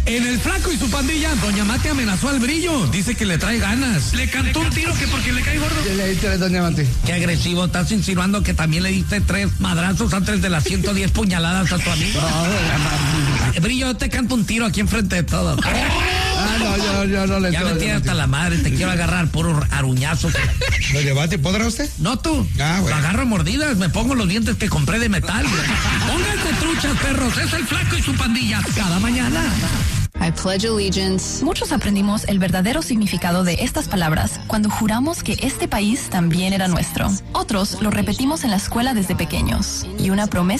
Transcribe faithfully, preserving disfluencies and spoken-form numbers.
En El Flaco y su pandilla, doña Mate amenazó al Brillo. Dice que le trae ganas. Le cantó un tiro que porque le cae gordo. ¿Qué le diste a doña Mate? Qué agresivo, estás insinuando que también le diste tres madrazos antes de las ciento diez puñaladas a tu amigo. No, doña Mate. Brillo, yo te canto un tiro aquí enfrente de todos. Ah, no, yo, yo no le Ya me tienes hasta la madre, te quiero agarrar puro aruñazo. Doña Mate, ¿podrá usted? No tú. Ah, bueno. Lo agarro a mordidas, me pongo los dientes que compré de metal. Pónganse truchas, perros, es El Flaco y su pandilla. Cada mañana. I pledge allegiance. Muchos aprendimos el verdadero significado de estas palabras cuando juramos que este país también era nuestro. Otros lo repetimos en la escuela desde pequeños. Y una promesa